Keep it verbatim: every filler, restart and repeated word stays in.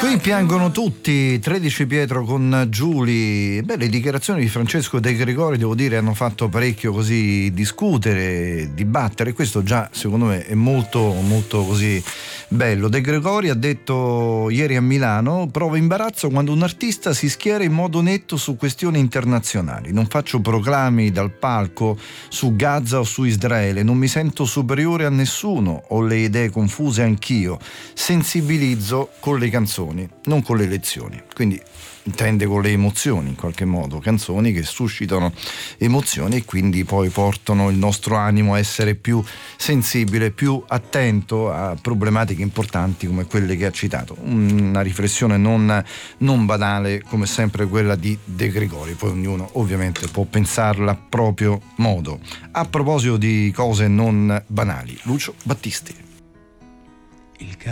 Qui piangono tutti, tredici Pietro con Giuli. Beh, le dichiarazioni di Francesco De Gregori, devo dire, hanno fatto parecchio così discutere, dibattere. Questo già, secondo me, è molto, molto così bello. De Gregori ha detto ieri a Milano: provo imbarazzo quando un artista si schiera in modo netto su questioni internazionali. Non faccio proclami dal palco su Gaza o su Israele, non mi sento superiore a nessuno, ho le idee confuse anch'io, sensibilizzo con le canzoni, non con le lezioni. Quindi intende con le emozioni, in qualche modo, canzoni che suscitano emozioni e quindi poi portano il nostro animo a essere più sensibile, più attento a problematiche importanti come quelle che ha citato. Una riflessione non, non banale, come sempre quella di De Gregori, poi ognuno ovviamente può pensarla a proprio modo. A proposito di cose non banali, Lucio Battisti. Il